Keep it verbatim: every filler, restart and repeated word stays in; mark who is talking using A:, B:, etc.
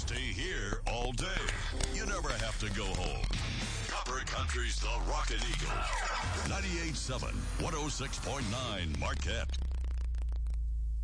A: stay here all day. You never have to go home. Copper Country's The Rockin' Eagle. ninety-eight point seven, one oh six point nine Marquette.